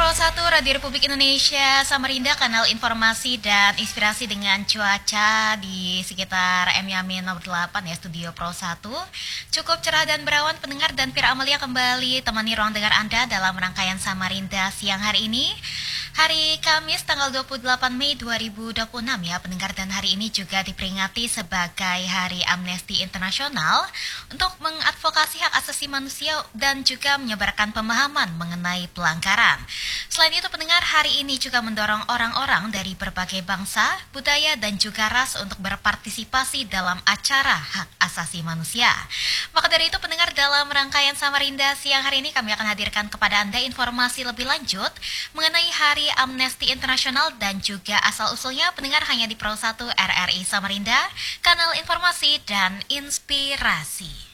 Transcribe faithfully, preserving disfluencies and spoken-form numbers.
Pro satu Radio Republik Indonesia Samarinda, kanal informasi dan inspirasi dengan cuaca di sekitar M Yamin nomor delapan ya, studio Pro satu. Cukup cerah dan berawan pendengar, dan Fira Amalia kembali temani ruang dengar Anda dalam rangkaian Samarinda siang hari ini. Hari Kamis tanggal dua puluh delapan Mei dua ribu dua puluh enam ya pendengar, dan hari ini juga diperingati sebagai Hari Amnesty Internasional untuk mengadvokasi hak asasi manusia dan juga menyebarkan pemahaman mengenai pelanggaran. Selain itu pendengar, hari ini juga mendorong orang-orang dari berbagai bangsa, budaya dan juga ras untuk berpartisipasi dalam acara hak asasi manusia. Maka dari itu pendengar, dalam rangkaian Samarinda siang hari ini kami akan hadirkan kepada Anda informasi lebih lanjut mengenai Hari Amnesty Internasional dan juga asal-usulnya pendengar hanya di Pro satu R R I Samarinda, kanal informasi dan inspirasi.